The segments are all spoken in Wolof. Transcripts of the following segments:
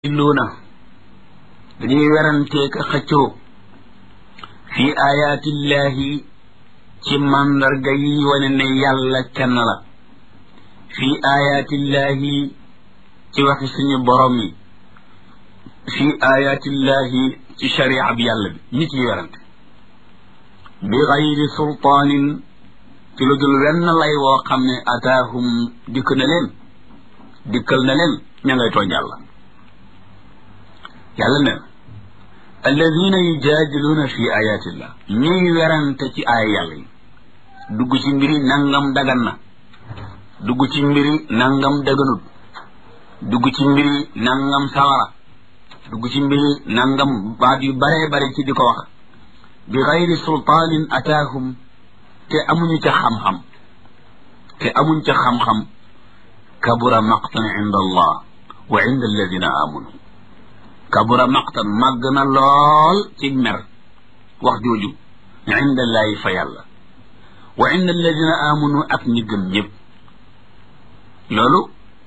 illuuna dañuy werantee ka xëccoo fi ayaatillahi ci màndarga yi wane ne yàlla kenn la fi ayaatillahi ci waxi suñu borom yi fi ayaatillahi ci sharia bi yàlla bi nit yi werante bi gayri sultaanin ci lu dul wenn lay woo xam ne ataahum dikkal na leen ña ngay tooñ yàlla yàlla ne alladina yujaadiluuna fi ayatillah ñuy werante ci aaya yàlla yi dugg ci mbiri nangam dagan na dugg ci mbiri nangam daganut dugg ci mbiri nangam sawara dugg ci mbiri nangam baat yu bare bare ci di ko wax bi gayri sultaanin ataahum te amuñu ca xam-xam kabura maqtan inda allah wa inda alladina amanu kabura maqtan màgg na lool ci mer wax jooju inda allahi fa yàlla wa inda alladina amanu ak ñi gëm ñëpp loolu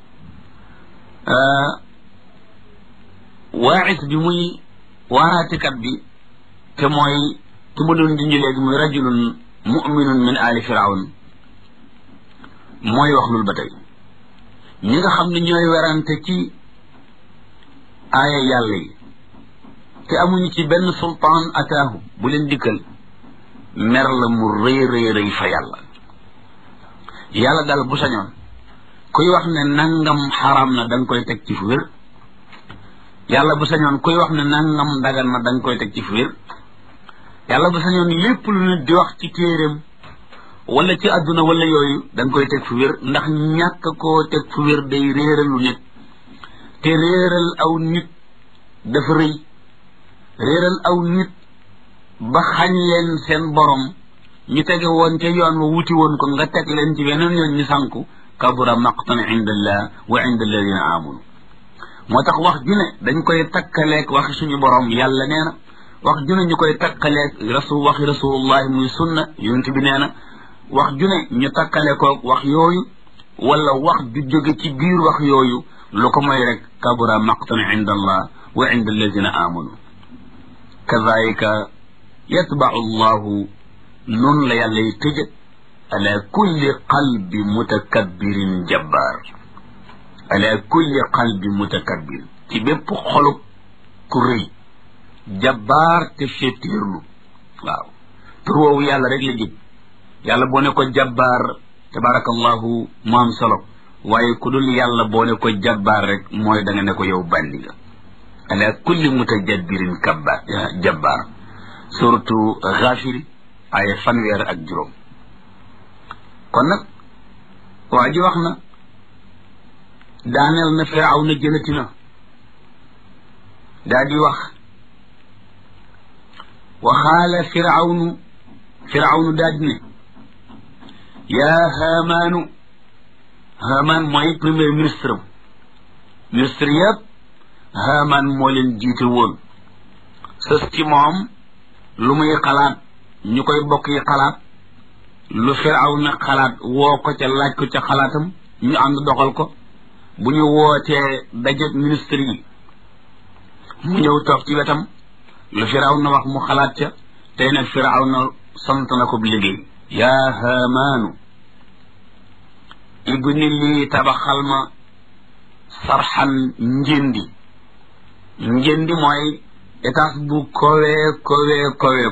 waaxis bi muy waaraatikat bi te mooy te ma doon junj léegi muy rajulun muminun min ali firawn mooy wax loolu ba tey ñi nga xam ne ñooy werante ci aaya yàlla yi te amuñu ci benn sultaan ataahu bu leen dikkal mer la mu rëy fa yàlla daal bu sañoon kuy wax ne nangam xaram na da nga koy teg ci fu wér yàlla bu sañoon kuy wax ne nangam dagan na da nga koy teg ci fu wér yàlla bu sañoon lépp lu nit di wax ci téeréem wala ci àdduna wala yooyu da nga koy teg fu wér ndax ñàkk koo teg fu wér day réeralu nit te réeral aw nit dafa rëy réeral aw nit ba xañ leen seen borom ñu tege woon ca yoon wa wuti woon ko nga teg leen ci beneen yoon ñu sànku kabura maqtan inda allah wa inda alladina amanu moo tax wax ju ne dañ koy takkaleeg waxi suñu borom yàlla nee na wax ju ne ñu koy takkaleeg waxi rasulullahi muy sunna yonent bi nee na wax ju ne ñu takkale koog wax yooyu wala wax ju jóge ci biir wax yooyu lu ko mooy rek kabura maqtan inda allah wa inda alladina amanu kadalika yatbau allahu noonu la yàlla y tëjët ala kulli qalbi mutakabbirin jabbaar ala kulli qalbi mutakabbir ci bépp xolub ku rëy jabbaar te féetéerlu waaw tur woowu yàlla rek la jib yàlla boo ne ko jabbaar tabarakallahu mu am solo waaye ku dul yàlla boo ne ko jabbaar rek mooy da nga ne ko yow bandi nga ala kulli mutajabbirin jabbaar surtout Ghafir ay fanweer ak juróom kon nag waa ji wax na daaneel na Firawna jëlati na daa di wax waxaala Firawnu daa di ne yaa Haamaan mooy premier ministre yëpp Haamaan moo leen jiite woon sës ci moom lu muy xalaat ñu koy bokk yi xalaat lu Firawna xalaat woo ko ca laaj ko ca xalaatam ñu ànd doxal ko bu ñu wootee daje ministre yi mu ñëw toog ci wetam lu Firawna wax mu xalaat ca tey nag Firawna sant na ko liggéey yaa Haamaanu ibni lii tabaxal ma sarxan njëndi mooy étage bu kowe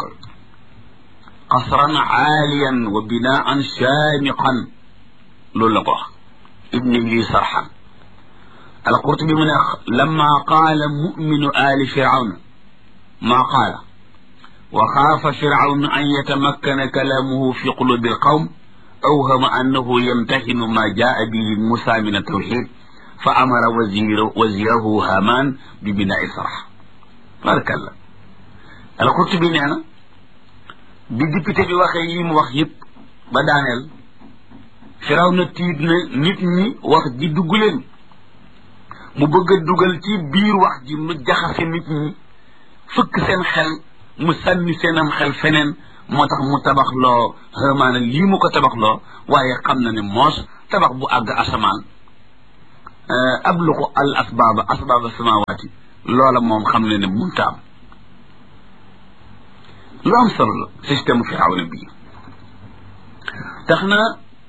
qasran aaliyan wa binaan shaamiqan loolu la ko wax ibni lii sarxan al-Qurtubi mu ne lamma qaala muminu ali firawna maa qaala wa xaafa firawna an yatamakkana kalaamuhu fi qulubi alqawm awhama annahu yamtaxinu ma jaa bihi Musa min at-tawxid fa amara wazirahu Haamaan bi binaa'i sarx barakallah al-Qurtubi nee na bi député bi waxee yi mu wax yëpp ba daaneel Firawna tiit na nit ñi wax ji dugg leen mu bëgg a dugal ci biir wax ji mu jaxase nit ñi fëkk seen xel mu sànni seenam xel feneen moo tax mu tabaxloo Haamaan lii mu ko tabaxloo waaye xam na ne moos tabax bu àgg asamaan abluqu al asbaaba samawaati loola moom xam ne ne munta am lu am solo la système firawna bii tax na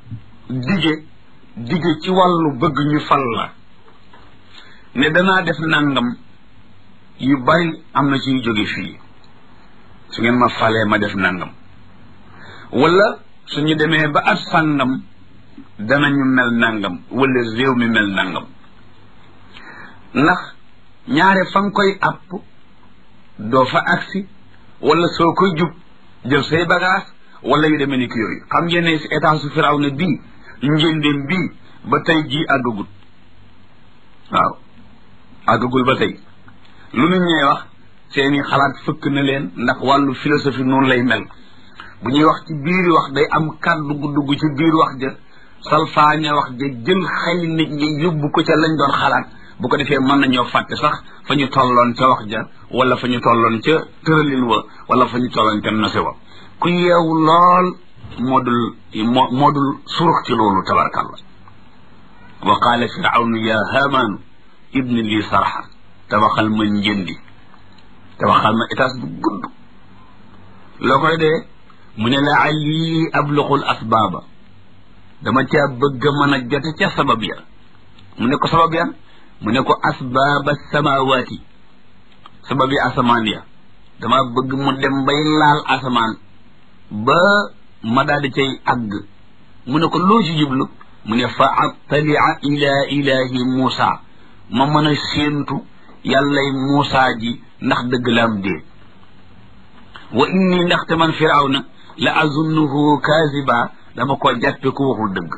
dige ci wàllu bëgg ñu fal la ne danaa def nangam yu bari am na ci yu jóge fii su ngeen ma falee ma def nangam wala suñu demee ba at sàngam danañu mel nangam wala réew mi mel nangam ndax ñaare fa nga koy àpp doo fa agsi wala soo koy jub jël say bagage wala yu demee ni ki yooyu xam ngeen ne si état su Firawna bii njëndéem bii ba tey jii àggagul waaw àggagul ba tey lu nit ñee wax seeni xalaat fëkk na leen ndax wàllu philosophie noonu lay mel bu ñuy wax ci biir wax day am kàddu gu dugg ci biir wax ja salfaañe wax ja jël xel nit ñi yóbbu ko ca lañ doon xalaat bu ko defee mën nañoo fàtte sax fa ñu tolloon ca wax ja wala fa ñu tolloon ca tëralin wa wala fa ñu tolloon ca nose wa ku yeewu lool moo dul surux ci loolu tabarkalla wa qaala firawnu ya haamaanu ibni lii sarxa tabaxal ma njëndi tabaxal ma étage bu gudd loo koy dee mu ne la'allii ablughul asbaaba dama caa bëgg a mën a jote ca sabab ya mu ne ko sabab ya mu ne ko asbaaba samawaati sabab yi asamaan ya dama bëgg mu dem bay laal asamaan ba ma daal di cay àgg mu ne ko loo ci jublu mu ne fa attalia ila ilahi Muusa ma mën a séentu yàllay Muusa ji ndax dëgg la am dee wa inni ndaxte man Firawna la azunnuhu kaziba dama koo jàppe ku waxul dëgg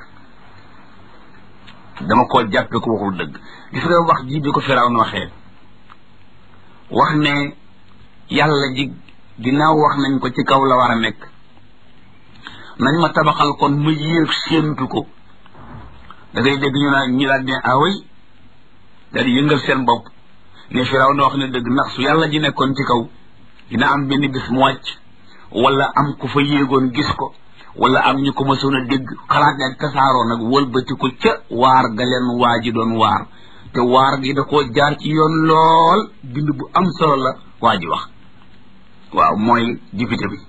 gis nga wax ji bi ko Firawna waxee wax ne yàlla ji ginnaaw wax nañ ko ci kaw la war a nekk nañ ma tabaxal kon ma yéeg séentu ko da ngay dégg ñu naan ñi daal ne away daal di yëngal seen bopp ne Firawna wax ne dëgg ndax su yàlla ji nekkoon ci kaw dina am benn bis mu wàcc wala am ku fa yéegoon gis ko wala am ñu ko mësoon a dégg xalaat ne tasaaroo nag wëlbati ko ca waar ga leen waa ji doon waar te waar gi da koo jaar ci yoon lool bind bu am solo la waa ji wax waaw mooy député bi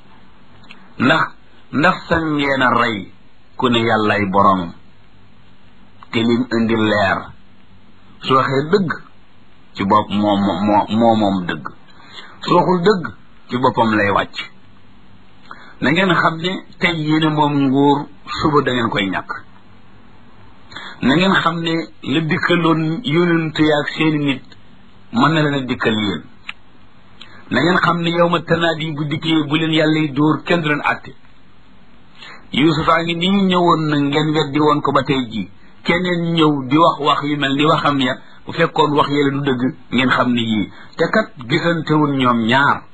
ndax sañ ngeen a rey ku ne yàllaay boroomam te lim indi leer su waxee dëgg ci bopp moom dëgg su waxul dëgg ci boppam lay wàcc na ngeen xam ne tey yéene moom nguur suba da ngeen koy ñàkk na ngeen xam ne la dikkaloon yonent yaak seeni nit mën na leen a dikkal yéen na ngeen xam ne yow ma tanaadi bu dikkee bu leen yàlla yi dóor kenn du leen àtte Yuusufaa ngi nii ñëwoon na ngeen weddi woon ko ba tey jii keneen ñëw di wax yu mel ni waxam ya bu fekkoon wax yële du dëgg ngeen xam ne yii te kat gisantewul ñoom ñaar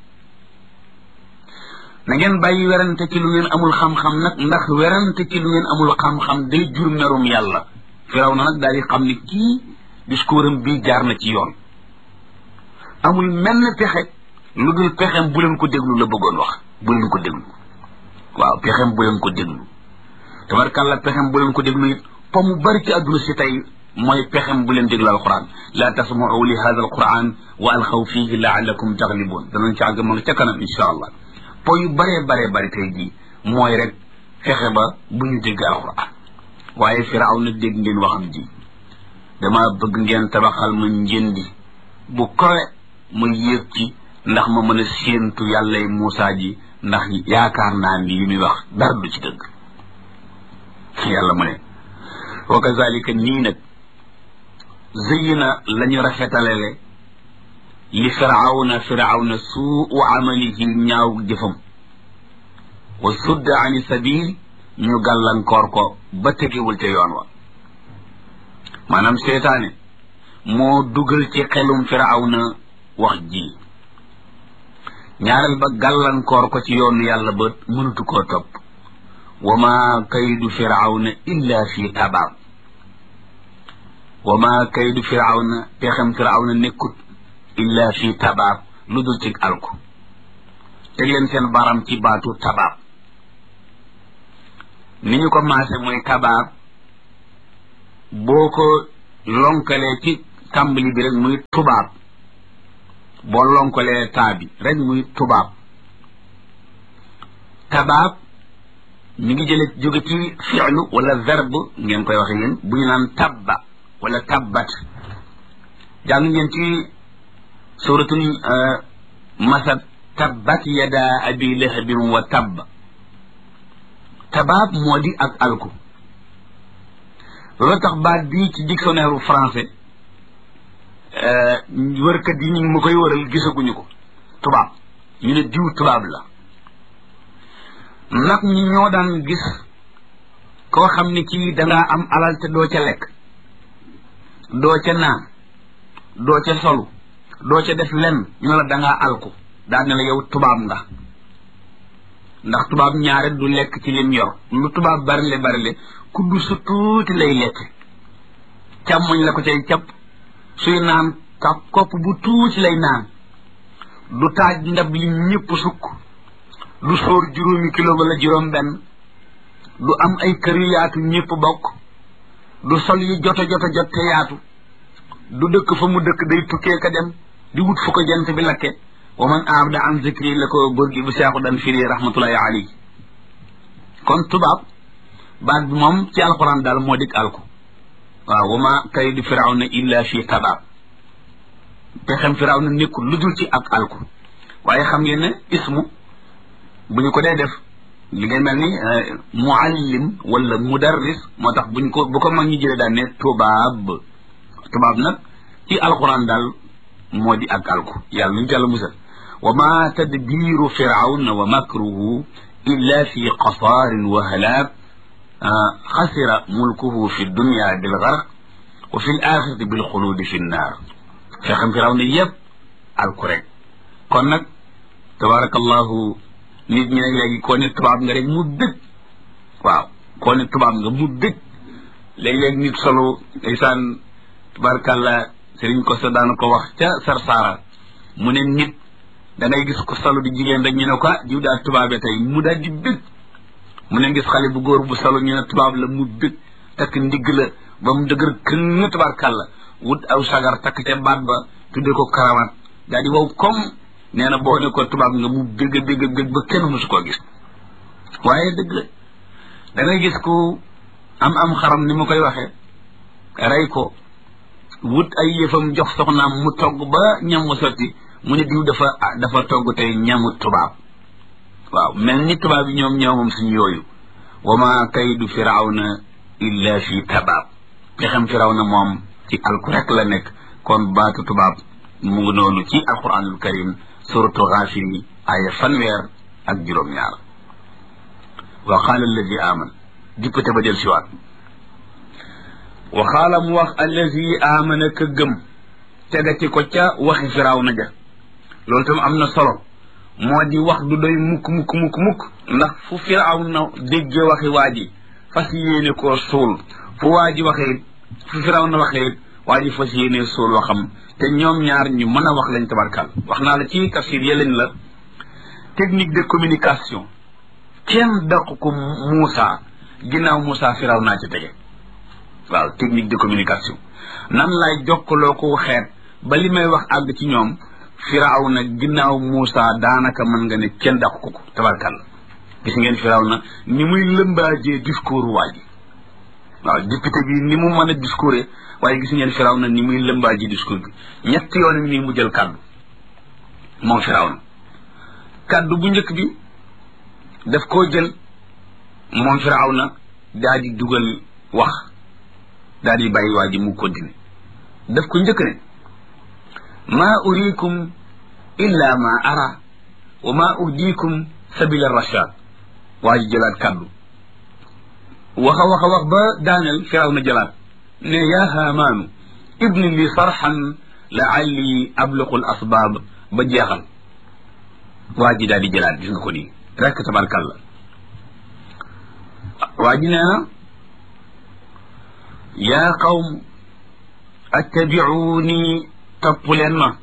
na ngeen bàyyi werante ci lu ngeen amul xam-xam nag ndax werante ci lu ngeen amul xam-xam day jur merum yàlla Firawna nag daal di xam ne kii discours am bii jaar na ci yoon amul menn pexe lu dul pexem bu leen ko déglu la bëggoon wax bu leen ko déglu waaw pexem bu leen ko déglu tabarkàlla pexem bu leen ko déglu it fa mu bari ci àdduna si tey mooy pexem bu leen déglu alquran la tasma'u li hada alquran wa alxaw fihi laallakum taglibun danañ ci àgg ma nga ca kanam insha allah po yu bare tey jii mooy rek fexe ba bu ñu dégg alquran waaye Firawna dégg ngeen waxam ji dama bëgg ngeen tabaxal ma njëndi bu kowe ma yéeg ci ndax ma mën a séentu yàllay Muusa ji ndax yaakaar naa ni yi muy wax dara du ci dëgg yàlla mu ne wa kazalika nii nag zëyyina lañu rafetalele li firawna suu amalihi ñaaw jëfam wa sudda ani sabil ñu gàllankoor ko ba tegewul ca yoon wa maanaam seetaane moo dugal ci xelum firawna wax ji ñaareel ba gàllankoor ko ci yoonu yàlla ba mënatu koo topp wa ma kaydu firawna illa fi tabaab wa ma kaydu firawna pexem firawna nekkut illa fi tabaab lu dul ci alku teg leen seen baram ci baatu tabaab ni ñu ko maase mooy tabaab boo ko lonkalee ci tàmbali bi rek muy tubaab boo lonkalee taa bi rek muy tubaab tabaab mi ngi jële jóge ci fi'lu wala verbe ngeen koy waxe yéen bu ñu naan tabba wala tabbat jàng ngeen ci suratul masad tabbat yada abi lahabin wa tabb tabaab moo di ak alku loolu tax baat bii ci dictionnaire français wërkat yi ñu ngi ma koy wëral gisaguñu ko tubaab ñu ne diw tubaab la nag ñi ñoo daan gis koo xam ne kii dangaa am alal te doo ca lekk doo ca naan doo ca solu doo ca def lenn ñu ne la dangaa alku daan ne la yow tubaab nga ndax tubaab ñaare du lekk ci lim yor lu tubaab barile barile kuddu su tuuti lay lekk càmmoñ la ko cay capp suy naan kopp bu tuuti lay naan du taaj ndab li ñëpp sukk du sóor 5 kilo wala 6 benn du am ay kër yu yaatu ñëpp bokk du sol yi jot te yaatu du dëkk fa mu dëkk day tukkee ka dem di wut fu ko jant bi lakke wa man abda an zikri la ko góor gi bu seexu dan firi rahmatullahi alayhi kon tubaab baat bi moom ci alquran daal moo dik alku waaw wa ma kaydu firawna illa fi tabaab pexem firawna nekkul lu dul ci ak alku waaye xam ngeen ne ismu bu ñu ko dee def li ngay mel ni muallim wala mudarris moo tax bu ko mag ñi jëlee daan ne tubaab nag ci alquran daal moo di ak alku yàlla nuñu jàll musal wa ma tadbiru firawna wa makruhu illa fi qasaarin wa halaak xasira mulkuhu fi dunya bil garq wa fi l axirati bil xuluudi fi nnaar fexem firawna yëpp alku rek kon nag tabarakallahu nit ñi nag léegi koo ne tubaab nga rek mu dëgg waaw koo ne tubaab nga mu dëgg léeg-léeg nit solo ndeysaan tabarakallah sëriñ ko sa daana ko wax ca Sarsara mu ne nit da ngay gis ko solo di jigéen rek ñu ne ko jiw daal tubaabe tey mu daal di bëgg mu ne gis xale bu góor bu solo ñu ne tubaab la mu bëgg takk ndigg la ba mu dëgër kënn tabarakallah wut aw sagar takk ca baat ba tudde ko karawaat daal di wow comme nee na boo ne ko tubaab nga mu bégg ba kenn musu koo gis waaye dëgg la da ngay gis ku am xaram ni ma koy waxee rey ko wut ay yëfam jox soxnaam mu togg ba ñam wa sotti mu ne diw dafa togg tey ñamu tubaab waaw mel ni tubaab yi ñoom suñu yooyu wa ma kaydu firawna illa fi tabaab pexem firawna moom ci alku rek la nekk kon baatu tubaab mu ngi noonu ci alquranul karim suratu Ghafir aya 1 wa qaala alladi aman dippate ba jël siwaat wa qaala mu wax alladi amana ka gëm tegati ko ca waxi firawna ja loolu tam am na solo moo di wax du doy mukk ndax fu firawna déggee waxi waa ji fas yéene koo suul fu waa ji waxee fu firawna waxee waa ji fas yéene suul waxam te ñoom ñaar ñu mën a wax lañ tabarkal wax naa la ci tafsir yeleen la technique de communication kenn daq ko Moussa ginnaaw Moussa firaw naa ci tege waaw technique de communication nan lay jokkaloo ko xeet ba li may wax àgg ci ñoom firaw na ginnaaw Moussa daanaka mën nga ne kenn daq ko tabarkal gis ngeen firaw na ni muy lëmbaajee discours waa ji waaw député bi ni mu mën a discours waaye gis ngeen firaw na ni muy lëmbaaji discours bi 3 yoon nii mu jël kaddu moom firaw na kaddu bu njëkk bi daf koo jël moom firaw na daa di dugal wax daa di bàyyi waa ji mu continuer daf ko njëkk ne ma urikum illa ma ara wa ma uhdikum sabila rashad waa ji jëlaat kaddu wax ba daaneel firaw na jëlaat ne yaa haamaanu ibni li sarxan laalli abluqu l asbaab ba jeexal waa ji daal di jëlaat gis nga ko nii rek tabarkalla waa ji nee na yaa qawm attabiuuni topp leen ma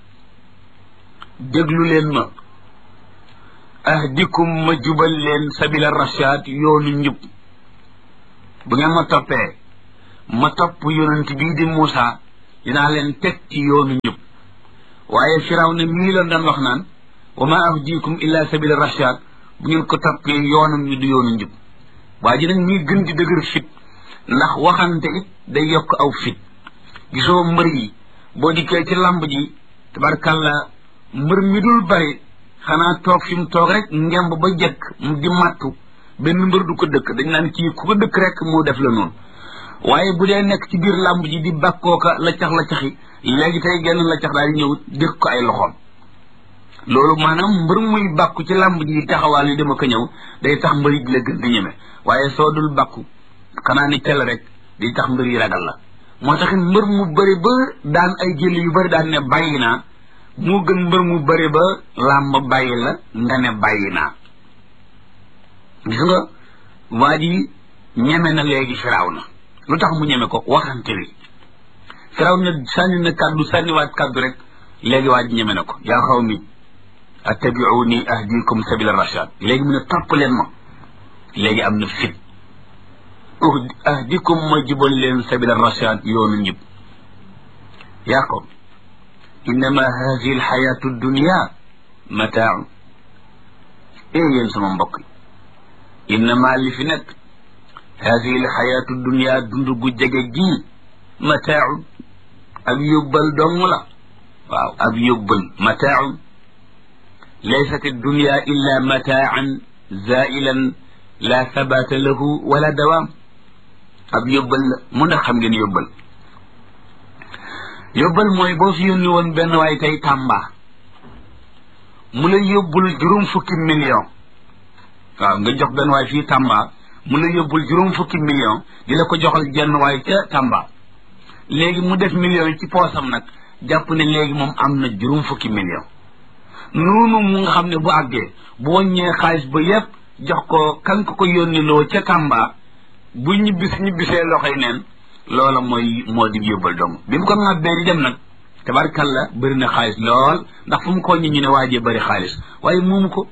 déglu leen ma ahdikum ma jubal leen sabila rashad yoonu njub bu ngeen ma toppee ma topp yonent bii di Muusa dinaa leen teg ci yoonu njub waaye Firawna mii la daan wax naan wa ma ahdiikum illa sabila rashad bu ngeen ko toppee yoonam ñu du yoonu njub waa ji nag ñuy gën di dëgër fit ndax waxante it day yokk aw fit gisoo mbër yi boo dikkee ci lamb ji tabarkàlla mbër mi dul bari xanaa toog fi mu toog rek ngemb ba jëkk mu di mattu benn mbër du ko dëkk dañ naan kii ku ko dëkk rek moo def la noonu waaye bu dee nekk ci biir lamb ji di bakkooka laccax-laccaxi léegi tey genn laccax daal di ñëw dëkk ko ay loxoom loolu maanaam mbër muy bàkku ci lamb ji taxawaal yi dama ko ñëw day tax mbër yi di la gën di ñeme waaye soo dul bàkku xanaa ni tel rek di tax mbër yi ragal la moo taxit mbër mu bëri ba daan ay jël yu bëri daan ne bàyyi naa moo gën mbër mu bëri ba làmb bàyyi la nga ne bàyyi naa gis nga waa ji ñeme na léegi Firawna lu tax mu ñeme ko waxante li Firawna sànni na kàddu sànniwaat kàddu rek léegi waa ji ñeme na ko yaa xawmi attabi'uni ahdikum sabila rashad léegi mu ne topp leen ma léegi am na fit ahdikum ma jubal leen sabila rashad yoonu njub yaa qawm innama hadihi alxayatu dunya mataaun yéen sama mbokk yi innama li fi nekk hadihi alxayatu dunya dund gu jege gii mataaun ab yóbbal dong la waaw ab yóbbal mataaun laysat addunya illa mataan zailan la thabata lahu wala dawaam ab yóbbal la mu ndax xam ngeen yóbbal yóbbal mooy boo fi yónni woon benn waay tey Tamba mu la yóbbul juróom fukki million waaw nga jox benn waay fii Tamba mu la yóbbul juróom fukki million di la ko joxal jenn waay ca Tamba léegi mu def millions yi ci poosam nag jàpp ne léegi moom am na juróom fukki million noonu mu nga xam ne bu àggee boo ñëwee xaalis ba yépp jox ko kan ko yónni loo ca Tamba bu ñibbisee loxoy neen loola moo di yóbbal dong bi mu ko ŋàbbee di dem nag tabarkalla bëri na xaalis lool ndax fu mu ko ñu ne waajee bëri xaalis waaye moomu ko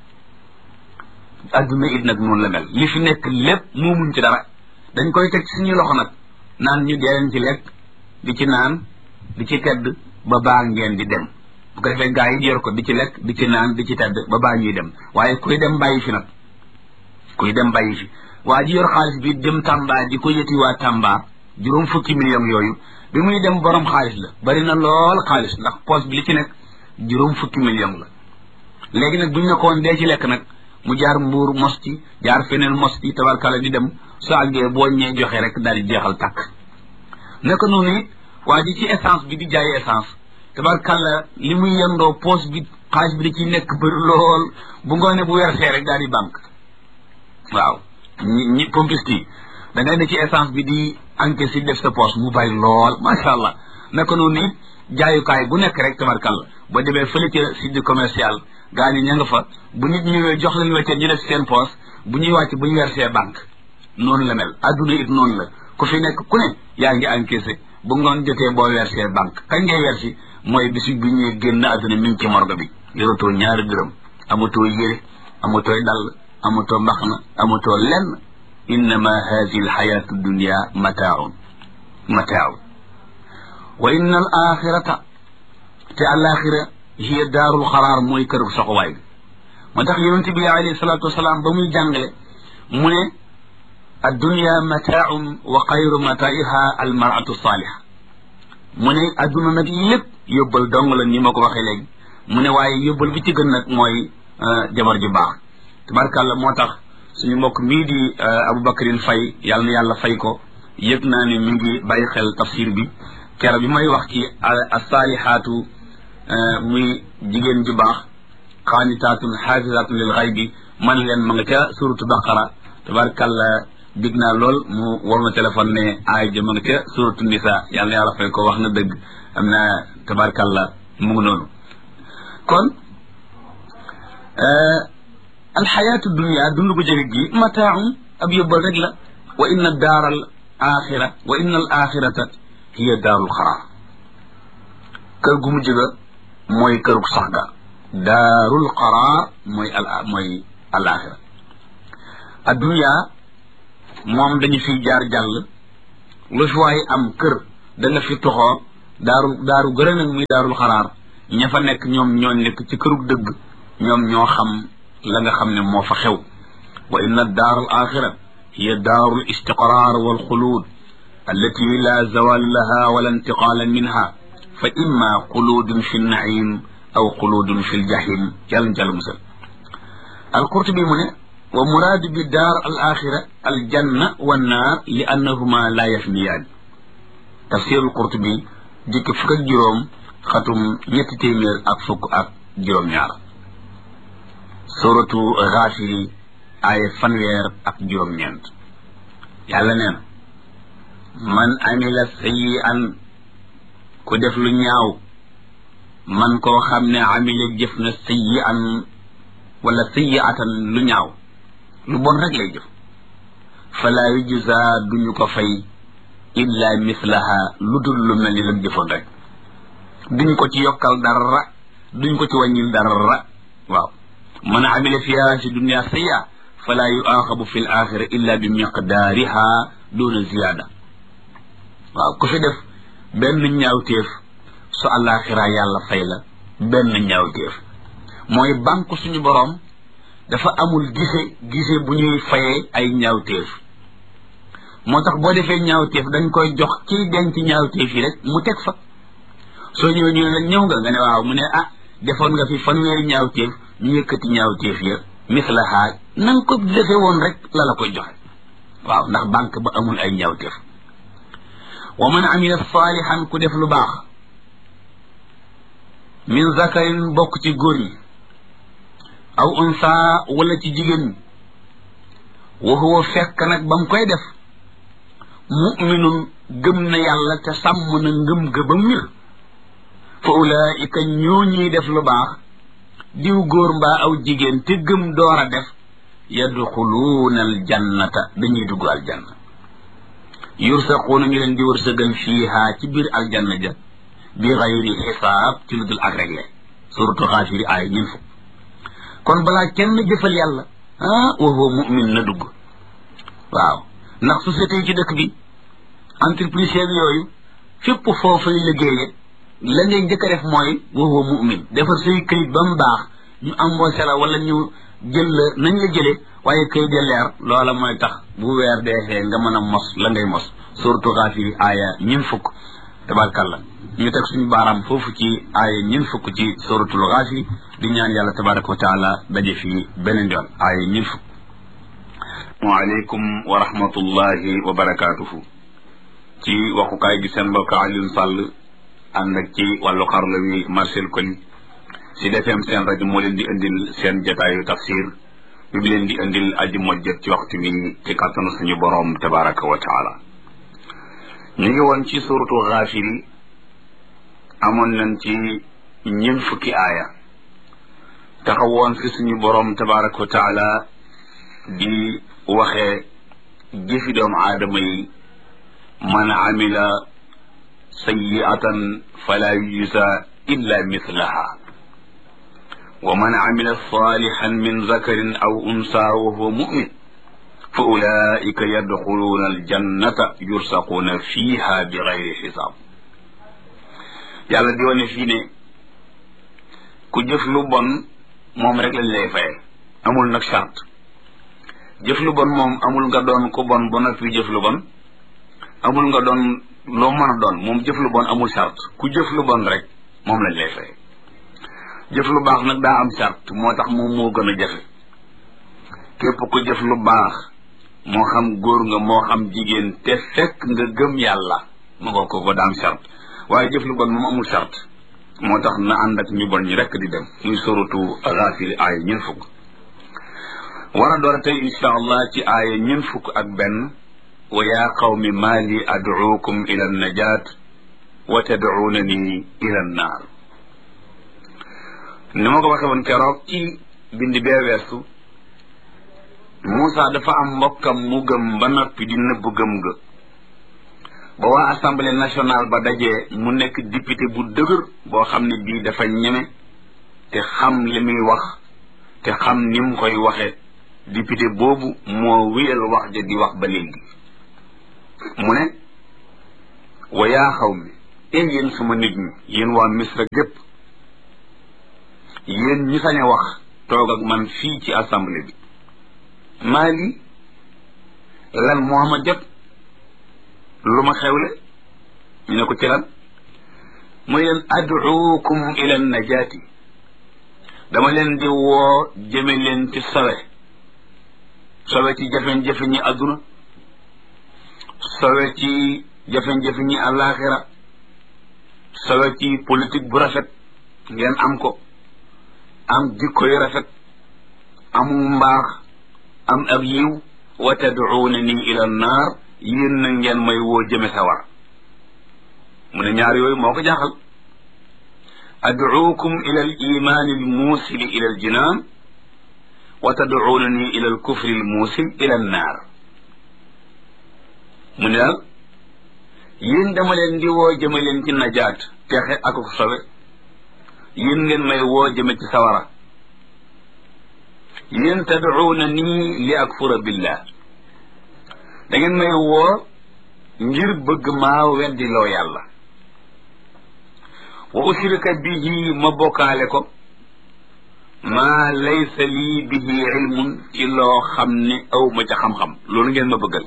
adduna it nag noonu la mel li fi nekk lépp moomuñ ci dara dañ koy teg suñu loxo nag naan ñu dee ci lekk di ci naan di ci tedd ba baa ngeen di dem bu ko defee gaa yi yor ko di ci lekk di ci naan di ci tedd ba baa ñuy dem waaye kuy dem bàyyi fi nag kuy dem bàyyi fi waa ji yor xaalis bi dem Tamba di ko yëti waa Tamba juróom fukki million yooyu bi muy dem borom xaalis la bari na lool xaalis ndax poche bi li ci nekk juróom fukki million la léegi nag bu ñu ne ko woon dee ci lekk nag mu jaar Mbuur mos ci jaar feneen mos ci tabarkalla di dem su àggee boo ñee joxe rek daal di jeexal takk naka noonu it waa ji ci essence bi di jaay essence tabarkalla li muy yendoo poche bi xaalis bi da ciy nekk bëri lool bu ngoone bu wersee rek daal di banque waaw ñi pompiste yi da ngay ne ci essence bi di encaisse si def sa poche mu bari lool macha allah naka noonu it jaayukaay bu nekk rek tabarkalla ba demee fële ca site commercial gaa ñi ña nga fa bu nit ñëwee jox leen weccet ñu def seen poche bu ñuy wàcc bu ñu versé banque noonu la mel adduna it noonu la ku fi nekk ku ne yaa ngi encaissé bu ngoon jotee boo versé banque kañ ngay versi mooy bisu bi ñuy génn adduna mi ngi ci morgue bi yoratoo ñaari dërëm amatoo yére amatoo dàll amatoo mbaxna amatoo lenn innama hadihi alxayatu dunya mataaun wa inna al axirata te alaxira hiya daarul xaraar mooy këru soxowaay bi moo tax yonente bi alayhi salatu wasalaam ba muy jàngale mu ne addunya mataaun wa xayru mataiha almaratu saaliha mu ne adduna nag lépp yóbbal dong la ni ma ko waxee léegi mu ne waaye yóbbal bi ci gën nag mooy jabar ju baax tabarkàlla moo tax suñu mbokk mii di Aboubacrine Faye yàlla na yàlla fay ko yëg naa ne mi ngi bàyyi xel tafsir bi kero bi may wax ci as-saalihaatu muy jigéen ju baax xaanitaatun xaafisaatun lil xaybi man leen ma nga ca suratu baqara tabarkàlla dig naa lool mu war ma téléphone ne aay ja ma nga ca suratu nisa yàlla na yàlla fay ko wax na dëgg am na tabarkàlla mu ngi noonu kon alxayaatu dunia dund gu jege gi mataaun ab yóbbal rek la wa inna daaral axira wa inna al axirata hiya daarul xaraar kër gu mujj ga mooy kërug sax ga daarul xaraar mooy al axira ad dunia moom dañu fiy jaar jàll lu fi waay am kër da nga fi toxoo daaru gërë nag muy daarul xaraar ña fa nekk ñoom ñoo nekk ci kërug dëgg ñoom ñoo xam la nga xam ne moo fa xew wa inna daar al axira hiya daaru l istiqrar wal xuluud allati la zawal laha wala intiqala minha fa imma xuluudun fi nnaim aw xuluudun fi ljahim yàlla njàll musal alqurtubi mu ne wa muraadu bi daar al axira aljanna wannaar li annahuma la yafniyaan tafsirul qurtubi jikki fukk ak juróom xatum ñetti téeméer ak fukk ak juróom-ñaar suratu Gaafiri aaya fanweer ak juróom-ñeent yàlla nee na man amila sayyi'an ku def lu ñaaw man koo xam ne amila jëf na sayyi'an wala sayyi'atan lu ñaaw lu bon rek lay jëf fala yujza duñu ko fay illa mislaha lu dul lu mel ni lam jëfoon rek duñ ko ci yokkal dara duñ ko ci wàññil dara waaw man amila fiha si dunya sayya fala yuaxabu fi l axira illa bi miqdaariha duna ziyaada waaw ku fi def benn ñaawteef su àllaaxira yàlla fay la benn ñaawteef mooy banque suñu boroom dafa amul gise bu ñuy fayee ay ñaawteef moo tax boo defee ñaawteef dañ koy jox ciy denc ñaawteef yi rek mu teg fa soo ñëwee ñu ne la ñëw nga ne waaw mu ne ah defoon nga fi fanweeri ñaawteef ñu yëkkati ñaawteef ya mislaha na nga ko defe woon rek la la koy joxe waaw ndax banque ba amul ay ñaawteef wa man amila salihan ku def lu baax min zakarin bokk ci góor ñi aw unsa wala ci jigéen ñi wa huwa fekk nag ba mu koy def mu'minun gëm na yàlla te sàmm na ngëm ga ba mbir fa ulaika ñoo ñuy def lu baax diw góor mbaa aw jigéen te gëm door a def yadxuluuna aljannata dañuy dugg aljanna yursaquuna ñu leen di wërsëgal fiiha ci biir aljanna ja bi xayri xisaab ci lu dul ak réglé suratu Xaafiri aaya ñun fukk kon balaa kenn jëfal yàlla wa huwa mu'min na dugg waaw ndax société yi ci dëkk bi entreprise yooyu fépp foofay liggéeye la ngay njëkk a def mooy wa huwa mu'min defar say këyit ba mu baax ñu embauché la wala ñu jël la nañ la jëlee waaye këyit ya leer loola mooy tax bu weer deexee nga mën a mos la ngay mos suratu Gaafiri aaya ñun fukk tabaarkalla ñu teg suñu baaraam foofu ci aaya ñun fukk ci suratul Gaafiri di ñaan yàlla tabaraka wa taala daje fii beneen yoon aaya ñun fukk waaleykum wa rahmatullahi wa barakaatuhu ci waxukaay gi seen mbokk Alioune Sall ànd ak ci wàllu xarala wi Marcel Koli si defeem seen rajo moo leen di indil seen jataayu tafsir bi leen di indil aji mojjat ci waxtu bi ci kàttanu suñu boroom tabaraka wa taala ñu ngi woon ci suratu Gaafiri amoon nañ ci ñeent fukki aaya taxawoon fi suñu boroom tabaraka wa taala di waxee jëfi doomu aadama yi man amila sayyi'atan fala yujza illa mislaha wa man amila salihan min zakarin aw unsa wa huwa mu'min fa ulaika yadxuluuna aljannata yursaquuna fiha bi gayri xisaab yàlla di wane fii ne ku jëf lu bon moom rek lañ lay faye amul nag charte jëf lu bon moom amul nga doon ku bon ba noppi jëf lu bon amul nga doon loo mën a doon moom jëf lu bon amul charte ku jëf lu bon rek moom lañ lay faye jëf lu baax nag daa am charte moo tax moom moo gën a jafe képp ku jëf lu baax moo xam góor nga moo xam jigéen te fekk nga gëm yàlla ma nga ko daa am charte waaye jëf lu bon moom amul charte moo tax na ànd ak ñu bon ñi rekk di dem muy suratu Gaafiri aaya ñeent fukk war a door a tey insha allah ci aaya ñeent fukk ak benn wa yaa qawmi maa li ad'uukum ila an-najaat wa tad'uunani ila an-naar ni ma ko waxe woon keroog ci bindi bee weesu Moussa dafa am mbokkam mu gëm ba noppi di nëbb gëm ga ba waa assemblée nationale ba dajee mu nekk député bu dëgër boo xam ne bii dafa ñeme te xam li muy wax te xam ni mu koy waxe député boobu moo wéyal wax ja di wax ba léegi mu ne wa yaa xawmi yéen sama nit ñi yéen waa Misra gépp yéen ñi sañ a wax toog ak man fii ci assemblée bi maa lii lan moo ma jot lu ma xewle ñu ne ko ci lan muy leen ad'uukum ila najaati dama leen di woo jëme leen ci sowe ci jafe-jafe ñi adduna sowe ci jafe-jafe ñi àllaaxira sowe ci politique bu rafet ngeen am ko am jikko yu rafet amu mbaax am ak yiw wa tad'uunani ila naar yéen na ngeen may woo jëme sawar mu ne ñaar yooyu moo ko jaaxal ad'uukum ila al imaani al muusili ila al jinaan wa tad'uunani ila al kufri al muusil ila an naar mu ne daal yéen dama leen di woo jëme leen ci najaat texe ak ko sobe yéen ngeen may woo jëme ci sawara yéen tad'uunani li akfura billah da ngeen may woo ngir bëgg maa weddiloo yàlla wa ushrika bihi ma bokkaale ko maa laysa lii bihi ilmun ci loo xam ne aw ma ca xam-xam loolu ngeen ma bëggal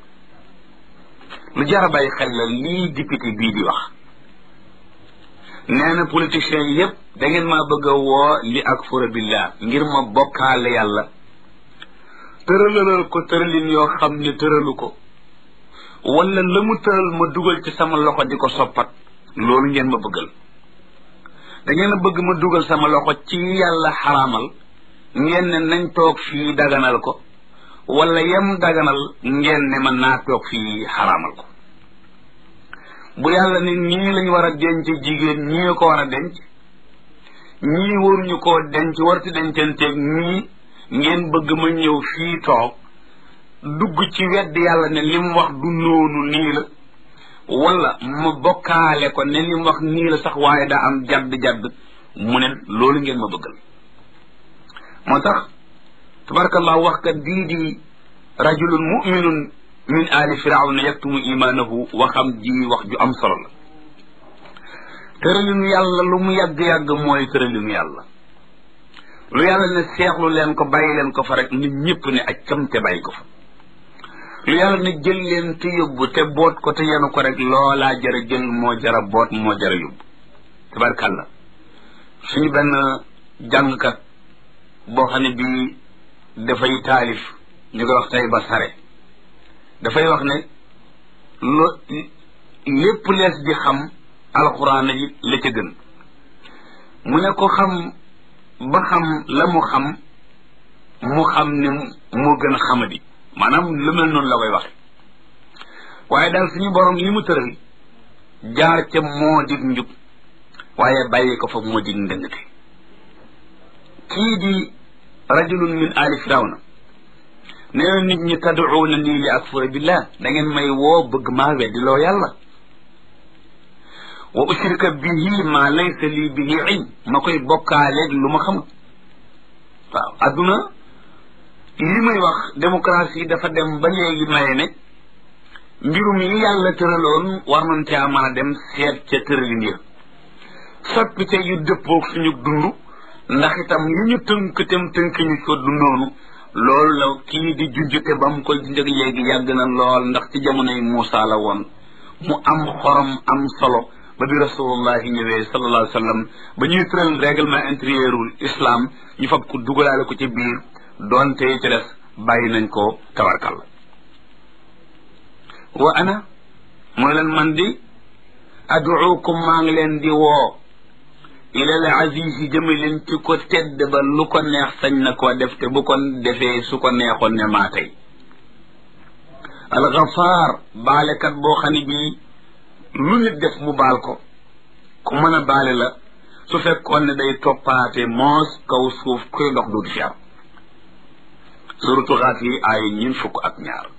lu jar a bàyyi xel la lii député bii di wax nee na politiciens yi yépp da ngeen maa bëgg a woo li akfura billah ngir ma bokkaale yàlla tëralalal ko tëralin yoo xam ne tëralu ko wala la mu tëral ma dugal ci sama loxo di ko soppat loolu ngeen ma bëggal da ngeen a bëgg ma dugal sama loxo ci yàlla xaraamal ngeen ne nañ toog fii daganal ko wala yem daganal ngeen ne man naa toog fii xaraamal ko bu yàlla ne ñii lañ war a denc jigéen ñii ko war a denc ñii waruñu koo denc warti dencanteeg ñii ngeen bëgg ma ñëw fii toog dugg ci wedd yàlla ne li mu wax du noonu nii la wala ma bokkaale ko ne li mu wax nii la sax waaye daa am jadd-jadd mu ne loolu ngeen ma bëggal moo tax tabarakallahu wax kat bii di rajulun muminun min ali firawna yaktumu imaanahu waxam ji wax ju am solo la tëralinu yàlla lu mu yàgg-yàgg mooy tëralinu yàlla lu yàlla ne seexlu leen ko bàyyi leen ko fa rek nit ñëpp ne accam te bàyyi ko fa lu yàlla ne jël leen te yóbbu te boot ko te yenu ko rek loolaa jara jël moo jara boot moo jara yóbbu tabarkàlla suñu benn jàngkat boo xam ne bii dafay taalif ñu koy wax tay ba sare dafay wax ne lépp lees di xam alxuraan yi la ca gën mu ne ko xam ba xam la mu xam ne moo gën a xamadi maanaam lu mel noonu la koy waxe waaye daal suñu borom li mu tëral jaar ca moo dig njub waaye bàyyi ko fa moo dig ndëngte kii di rajulun min ali firawna nee na nit ñi tad'uuna nii li akfura billah da ngeen may woo bëgg maa weddiloo yàlla wa ushrika bihi ma laysa lii bihi ilm ma koy bokkaaleeg lu ma xamul waaw adduna li may wax démocratie dafa dem ba léegi maye ne mbirum yi yàlla tëraloon war nañ caa mën a dem seet ca tëralin ya soppi ca yu dëppoog suñu dund ndax itam li ñu tënk ñu ko dundoonu loolu la kii di junjute ba mu koy junjëg léegi yàgg na lool ndax ci jamonoy Muusa la woon mu am xorom am solo ba bi rasulullahi ñëwee sallallahu alayhi wa sallam ba ñuy tëral règlement intérieurul islam ñu fab ko dugalaale ko ci biir doonte ci des bàyyi nañ ko tabarkal wa ana mooy leen man di ad'uukum maa ngi leen di woo ilal azizi jëme leen ci ko tedd ba lu ko neex sañ na koo def te bu ko defee su ko neexoon ne maa tey alxafaar baalekat boo xam ne bii lu nit def mu baal ko ku mën a baale la su fekkoon ne day toppaate moos kaw suuf kuy dox du fi am suratu Gaafir ay ñeent fukk ak ñaar